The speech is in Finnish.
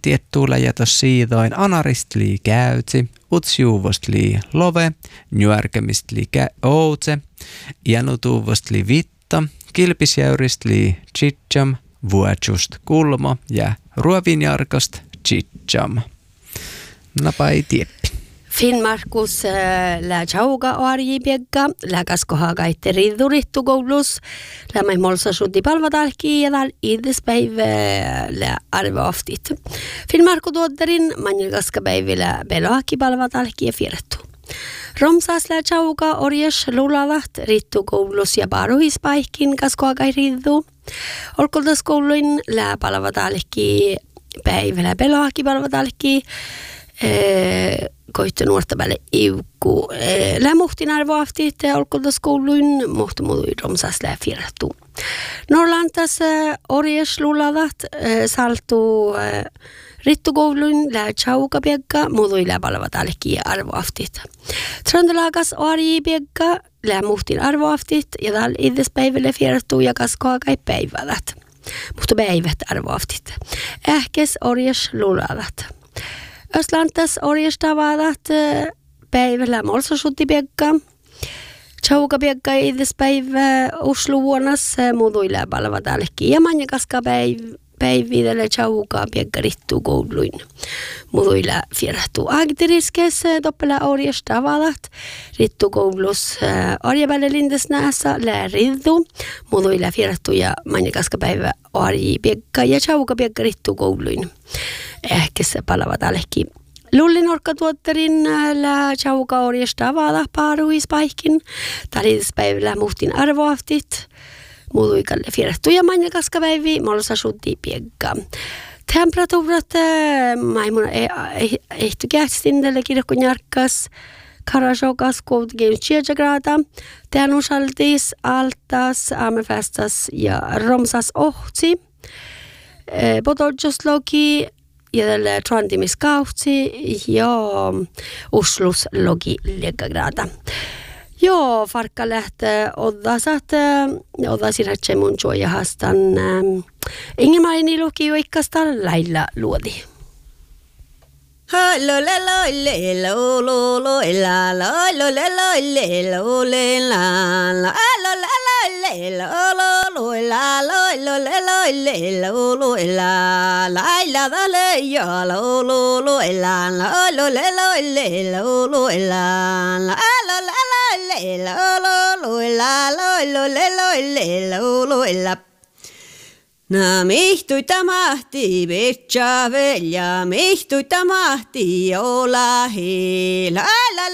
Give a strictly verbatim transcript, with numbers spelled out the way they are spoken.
tiettuulla jätos siidoin anaristli käytsi, utsjuuvostli love, nyörkemistli outse, ianutuvostli vitta, kilpisjäyristli chitjam, vuotsust kulmo ja ruovinjarkost chitjam. Napa ei tieppi. Finnmarkus lää chauga arjipiekka, lää kaskohaga itte riddurittu koulus, lää mai molsasutti palvatalki ja tääl idespäivä lää arvaaftit. Finnmarku tuotterin manjil kaskapäivillä pelahki palvatalki ja fierrettu. Romsas lää chauga orjes lulavat rittu koulus ja paruhispaikkin kaskohaga riddu. Olkoltas kouluin lää palvatalki päivällä pelahki palvatalki. Koitte nuorta päälle iukku. Lämuhtin arvoaftit olkoltas kouluin, muhtu muutui romsas läfirrattu. Norlantas orjes lulavat saltu rittukouluin lää chaukapiekka, muutui läpalvat alki arvoaftit. Tröndelagas arjipiekka, lämuhtin arvoaftit ja täällä idespäivälle firrattu ja kaskoakai päivälät. Muhtu päivät arvoaftit. Ähkes orjes lulavat. Östlantas orjestavadat päivällä molsasuuttipiekka. Chaukapiekka idespäivä usluvuonas muutuilla palvatalki ja manjakaska päivillä chaukapiekka rittu kouluin. Muutuilla firrattu agteriskes toppela orjestavadat rittu koulus orjavälle lindesnässä lää riddu. Muutuilla firrattu ja manjakaska päivä orjipiekka ja chaukapiekka rittu kouluin. Ehkä se palavat alki. Lullinorkkatuotterin lää chauka orjesta avata paaruhispaikkin. Talispäivillä muhtin arvoaftit. Muutuikalle firrattu ja manjakaskapäivi molsasuutti piekka. Temperatuurat maimuna ehty kästindelle kirkon järkkas. Karasokas kuusikymmentäseitsemän graada. Teanusaltis, altas, aamefästas ja romsas ohtsi. Potodjoslogi ja tällä trantimiskautsi ja usluslogi legagrada. Joo, farkka lähtee oddasat, oddasin hatse mun juojahastan. Ingemarini luki jo ikkastaan lailla luodi. Lo le lo le lo lo lo la la lo le lo le lo le la la lo la la le lo lo lo la lo lo le lo le lo lo la la la da le yo lo lo lo la la lo le lo le lo lo la la lo la la le lo lo lo la lo lo le lo le lo lo la. Na mihtuita mahti vetja velja, mihtuita mahti jola hela.